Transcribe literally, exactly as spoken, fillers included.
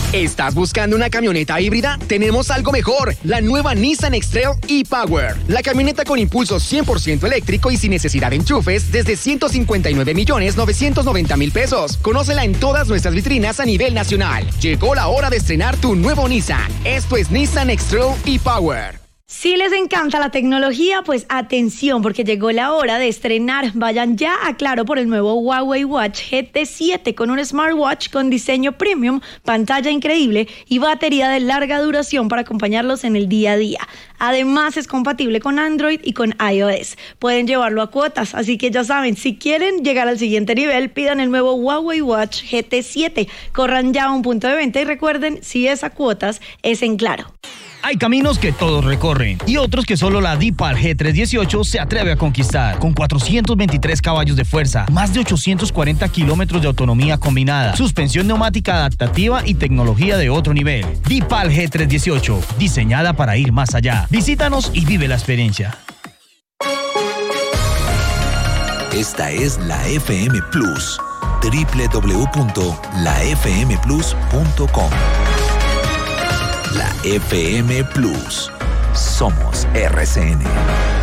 ¿Estás buscando una camioneta híbrida? Tenemos algo mejor, la nueva Nissan X-Trail e-Power. La camioneta con impulso cien por ciento eléctrico y sin necesidad de enchufes desde ciento cincuenta y nueve millones novecientos noventa mil pesos. Conócela en todas nuestras vitrinas a nivel nacional. Llegó la hora de estrenar tu nuevo Nissan. Esto es Nissan X-Trail e-Power. Si les encanta la tecnología, pues atención, porque llegó la hora de estrenar. Vayan ya a Claro por el nuevo Huawei Watch G T siete con un smartwatch con diseño premium, pantalla increíble y batería de larga duración para acompañarlos en el día a día. Además, es compatible con Android y con iOS. Pueden llevarlo a cuotas, así que ya saben, si quieren llegar al siguiente nivel, pidan el nuevo Huawei Watch G T siete. Corran ya a un punto de venta y recuerden, si es a cuotas, es en Claro. Hay caminos que todos recorren y otros que solo la D-Pal G trescientos dieciocho se atreve a conquistar. Con cuatrocientos veintitrés caballos de fuerza, más de ochocientos cuarenta kilómetros de autonomía combinada, suspensión neumática adaptativa y tecnología de otro nivel. D-Pal G trescientos dieciocho, diseñada para ir más allá. Visítanos y vive la experiencia. Esta es la F M Plus, doble u doble u doble u punto la f m plus punto com. La F M Plus. Somos R C N.